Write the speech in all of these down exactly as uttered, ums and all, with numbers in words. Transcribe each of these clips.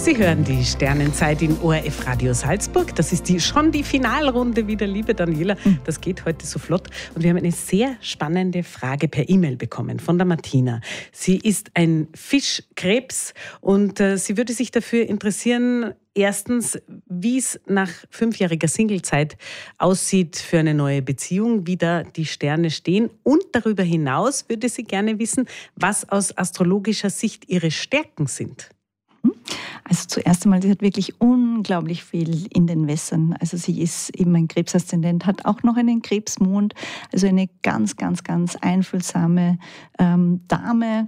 Sie hören die Sternenzeit in O R F Radio Salzburg. Das ist die, schon die Finalrunde wieder, liebe Daniela. Das geht heute so flott. Und wir haben eine sehr spannende Frage per E-Mail bekommen von der Martina. Sie ist ein Fischkrebs und äh, sie würde sich dafür interessieren, erstens, wie es nach fünfjähriger Singlezeit aussieht für eine neue Beziehung, wie da die Sterne stehen. Und darüber hinaus würde sie gerne wissen, was aus astrologischer Sicht ihre Stärken sind. Also zuerst einmal, sie hat wirklich unglaublich viel in den Wässern. Also sie ist eben ein Krebsaszendent, hat auch noch einen Krebsmond, also eine ganz, ganz, ganz einfühlsame ähm, Dame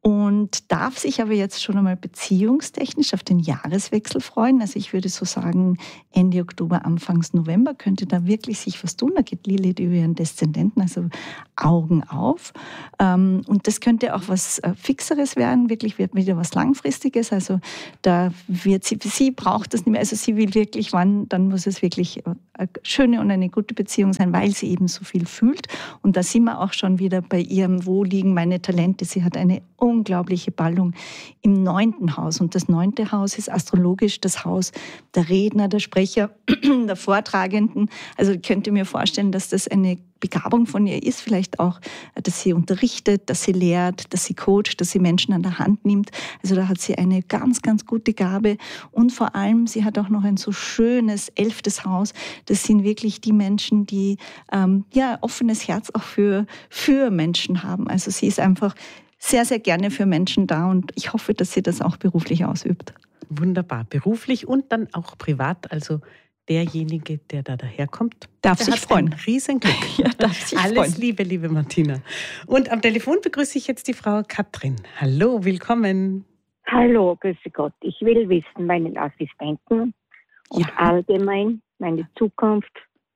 und darf sich aber jetzt schon einmal beziehungstechnisch auf den Jahreswechsel freuen. Also ich würde so sagen, Ende Oktober, Anfangs November könnte da wirklich sich was tun. Da geht Lilith über ihren Deszendenten, also Augen auf. Ähm, und das könnte auch was äh, Fixeres werden, wirklich wird wieder was Langfristiges. Also da wird sie, sie braucht das nicht mehr. Also sie will wirklich, wann, dann muss es wirklich eine schöne und eine gute Beziehung sein, weil sie eben so viel fühlt. Und da sind wir auch schon wieder bei ihrem, wo liegen meine Talente. Sie hat eine unglaubliche Ballung im neunten Haus. Und das neunte Haus ist astrologisch das Haus der Redner, der Sprecher, der Vortragenden. Also ich könnte mir vorstellen, dass das eine Begabung von ihr ist, vielleicht auch, dass sie unterrichtet, dass sie lehrt, dass sie coacht, dass sie Menschen an der Hand nimmt. Also da hat sie eine ganz, ganz gute Gabe und vor allem, sie hat auch noch ein so schönes elftes Haus. Das sind wirklich die Menschen, die ähm, ja offenes Herz auch für, für Menschen haben. Also sie ist einfach sehr, sehr gerne für Menschen da und ich hoffe, dass sie das auch beruflich ausübt. Wunderbar, beruflich und dann auch privat, also derjenige, der da daherkommt, darf der sich hat freuen. Ein Riesenglück. Ja, darf sich Alles freuen. Liebe, liebe Martina. Und am Telefon begrüße ich jetzt die Frau Katrin. Hallo, willkommen. Hallo, grüße Gott. Ich will wissen, meinen Assistenten und Ja. allgemein meine Zukunft,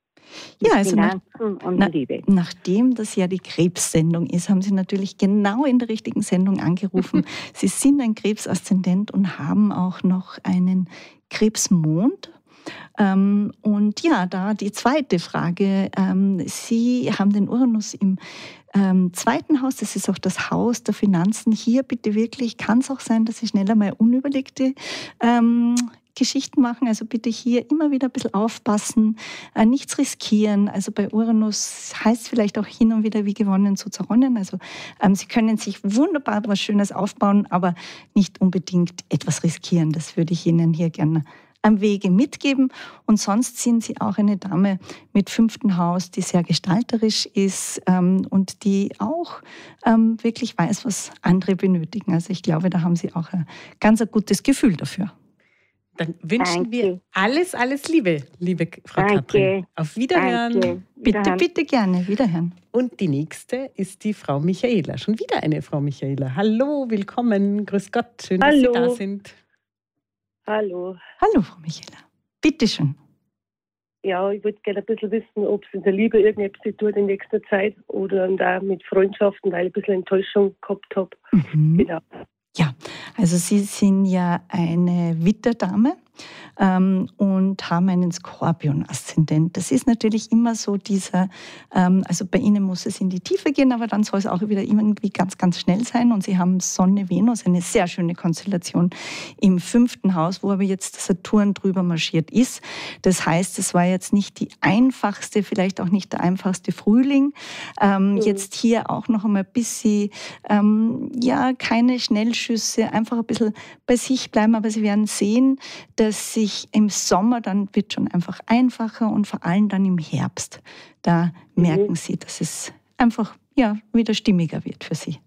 Ja, also nach, Finanzen und na, Liebe. nachdem das ja die Krebssendung ist, haben Sie natürlich genau in der richtigen Sendung angerufen. Sie sind ein Krebsaszendent und haben auch noch einen Krebsmond. Ähm, und ja, da die zweite Frage. Ähm, Sie haben den Uranus im ähm, zweiten Haus, das ist auch das Haus der Finanzen. Hier bitte wirklich, kann es auch sein, dass Sie schneller mal unüberlegte ähm, Geschichten machen. Also bitte hier immer wieder ein bisschen aufpassen, äh, nichts riskieren. Also bei Uranus heißt vielleicht auch hin und wieder wie gewonnen, so zerronnen. Also ähm, Sie können sich wunderbar was Schönes aufbauen, aber nicht unbedingt etwas riskieren. Das würde ich Ihnen hier gerne am Wege mitgeben. Und sonst sind Sie auch eine Dame mit fünften Haus, die sehr gestalterisch ist ähm, und die auch ähm, wirklich weiß, was andere benötigen. Also ich glaube, da haben Sie auch ein ganz ein gutes Gefühl dafür. Dann wünschen Danke. wir alles, alles Liebe, liebe Frau Danke. Katrin. Auf Wiederhören. Danke. Bitte, Wiederhören. bitte gerne. Wiederhören. Und die nächste ist die Frau Michaela. Schon wieder eine Frau Michaela. Hallo, willkommen. Grüß Gott, schön, dass Hallo. Sie da sind. Hallo. Hallo, Frau Michaela. Bitte schön. Ja, ich würde gerne ein bisschen wissen, ob es in der Liebe irgendetwas tut in nächster Zeit oder da mit Freundschaften, weil ich ein bisschen Enttäuschung gehabt habe. Mhm. Genau. Ja, also Sie sind ja eine Witterdame ähm, und haben einen Skorpion-Aszendent. Das ist natürlich immer so dieser, ähm, also bei Ihnen muss es in die Tiefe gehen, aber dann soll es auch wieder irgendwie ganz, ganz schnell sein. Und Sie haben Sonne, Venus, eine sehr schöne Konstellation im fünften Haus, wo aber jetzt Saturn drüber marschiert ist. Das heißt, es war jetzt nicht die einfachste, vielleicht auch nicht der einfachste Frühling. Ähm, Mhm. Jetzt hier auch noch einmal bis Sie, ähm, ja, keine Schnellschüsse, einfach ein bisschen bei sich bleiben, aber Sie werden sehen, dass sich im Sommer, dann wird schon einfach einfacher und vor allem dann im Herbst, da merken Mhm. Sie, dass es einfach ja, wieder stimmiger wird für Sie.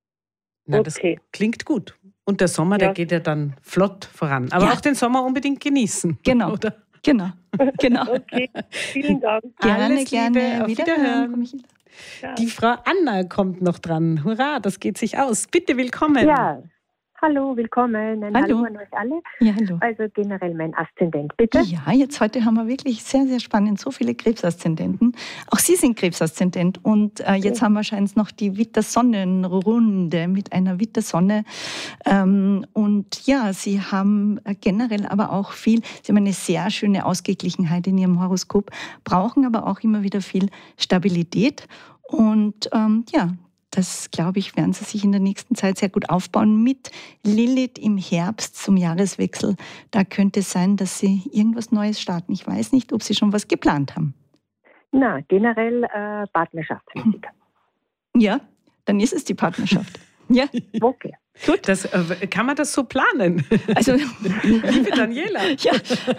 Na, das Okay. klingt gut. Und der Sommer, der Ja. geht ja dann flott voran. Aber Ja. auch den Sommer unbedingt genießen. Genau. Oder? Genau, genau. Okay, vielen Dank. Gerne, Alles gerne. Liebe, auf Wiederhören. Wiederhören. Frau Michaela. Ja. Die Frau Anna kommt noch dran. Hurra, das geht sich aus. Bitte willkommen. Ja, hallo, willkommen. Ein Hallo. Hallo an euch alle. Ja, hallo. Also generell mein Aszendent, bitte. Ja, jetzt heute haben wir wirklich sehr, sehr spannend, so viele Krebsaszendenten. Auch Sie sind Krebsaszendent und äh, jetzt haben wir wahrscheinlich noch die Witter-Sonnenrunde mit einer Witter-Sonne. Ähm, und ja, Sie haben äh, generell aber auch viel, Sie haben eine sehr schöne Ausgeglichenheit in Ihrem Horoskop, brauchen aber auch immer wieder viel Stabilität. Und ähm, ja, das, glaube ich, werden Sie sich in der nächsten Zeit sehr gut aufbauen. Mit Lilith im Herbst zum Jahreswechsel, da könnte es sein, dass Sie irgendwas Neues starten. Ich weiß nicht, ob Sie schon was geplant haben. Na, generell äh, partnerschaftsmäßig. Ja, dann ist es die Partnerschaft. Ja, Okay. Gut. Das, äh, kann man das so planen? also Liebe Daniela. ja,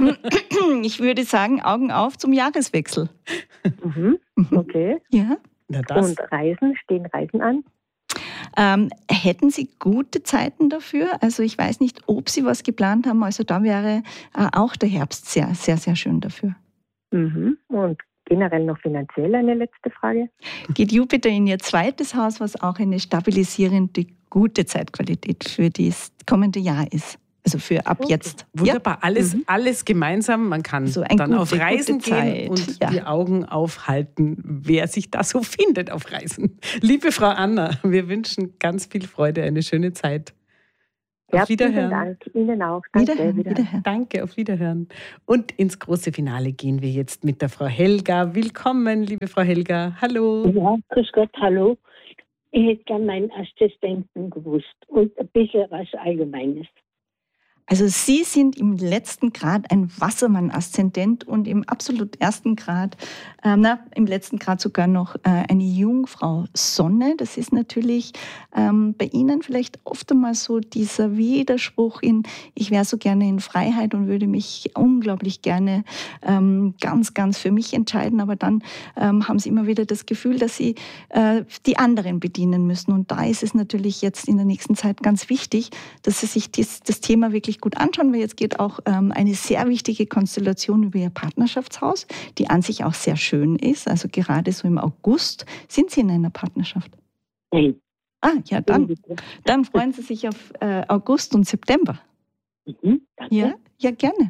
ich würde sagen, Augen auf zum Jahreswechsel. Mhm. Okay. Ja. Na das. Und Reisen, stehen Reisen an? Ähm, hätten Sie gute Zeiten dafür? Also ich weiß nicht, ob Sie was geplant haben. Also da wäre äh, auch der Herbst sehr, sehr, sehr schön dafür. Mhm. Und generell noch finanziell eine letzte Frage. Geht Jupiter in Ihr zweites Haus, was auch eine stabilisierende, gute Zeitqualität für das kommende Jahr ist. Also für ab Okay. jetzt. Wunderbar, alles, Mhm. alles gemeinsam. Man kann So ein dann gute, auf Reisen gute gehen Zeit, und ja. die Augen aufhalten, wer sich da so findet auf Reisen. Liebe Frau Anna, wir wünschen ganz viel Freude, eine schöne Zeit. Auf Ja, vielen Wiederhören. Dank. Ihnen auch. Danke. Wiederhören, Wiederhören. wiederhören. Danke, auf Wiederhören. Und ins große Finale gehen wir jetzt mit der Frau Helga. Willkommen, liebe Frau Helga. Hallo. Ja, grüß Gott, hallo. Ich hätte gern meinen Assistenten gewusst und ein bisschen was Allgemeines. Also Sie sind im letzten Grad ein Wassermann-Aszendent und im absolut ersten Grad, äh, na, im letzten Grad sogar noch äh, eine Jungfrau Sonne. Das ist natürlich ähm, bei Ihnen vielleicht oft einmal so dieser Widerspruch in, ich wäre so gerne in Freiheit und würde mich unglaublich gerne ähm, ganz, ganz für mich entscheiden, aber dann ähm, haben Sie immer wieder das Gefühl, dass Sie äh, die anderen bedienen müssen. Und da ist es natürlich jetzt in der nächsten Zeit ganz wichtig, dass Sie sich dies, das Thema wirklich gut anschauen, weil jetzt geht auch ähm, eine sehr wichtige Konstellation über Ihr Partnerschaftshaus, die an sich auch sehr schön ist. Also gerade so im August sind Sie in einer Partnerschaft. Nein. Ah, ja, dann, dann freuen Sie sich auf äh, August und September. Mhm, danke. Ja, ja, gerne.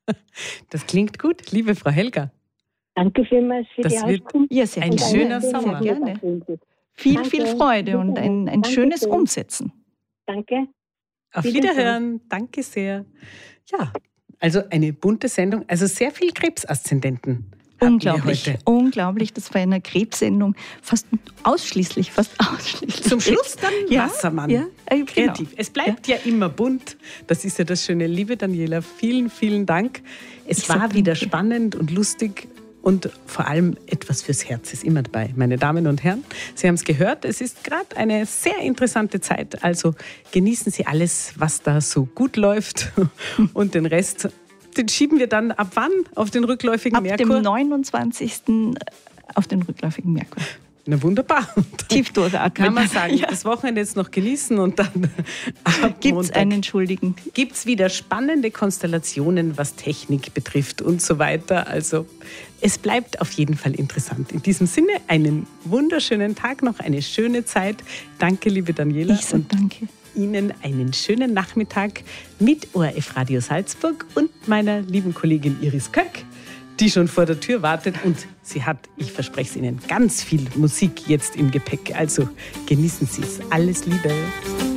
Das klingt gut, liebe Frau Helga. Danke vielmals für Das die wird Auskunft. Ja, sehr ein gerne. schöner sehr Sommer. gerne. Danke. Viel, viel Freude und ein, ein schönes Dankeschön. Umsetzen. Danke. Auf Wiedersehen. Wiederhören. Danke sehr. Ja, also eine bunte Sendung, also sehr viel Krebsaszendenten. hatten wir Unglaublich, heute. unglaublich. Das war in einer Krebssendung fast ausschließlich, fast ausschließlich. Zum Schluss dann Ja, Wassermann. ja, äh, genau. Kreativ. Es bleibt ja. immer bunt. Das ist ja das Schöne. Liebe Daniela, vielen, vielen Dank. Es Ich war sag wieder danke. spannend und lustig und vor allem etwas fürs Herz ist immer dabei. Meine Damen und Herren, Sie haben es gehört, es ist gerade eine sehr interessante Zeit. Also genießen Sie alles, was da so gut läuft und den Rest, den schieben wir dann ab wann auf den rückläufigen Ab Merkur? dem neunundzwanzigsten auf den rückläufigen Merkur. Na wunderbar. Tief durchatmen. Kann man sagen, Ja. das Wochenende jetzt noch genießen und dann ab Gibt es Montag einen Schuldigen? gibt es wieder spannende Konstellationen, was Technik betrifft und so weiter. Also es bleibt auf jeden Fall interessant. In diesem Sinne einen wunderschönen Tag noch, eine schöne Zeit. Danke, liebe Daniela. Ich sag und danke. Ihnen einen schönen Nachmittag mit O R F Radio Salzburg und meiner lieben Kollegin Iris Köck, die schon vor der Tür wartet. Und sie hat, ich verspreche es Ihnen, ganz viel Musik jetzt im Gepäck. Also genießen Sie es. Alles Liebe.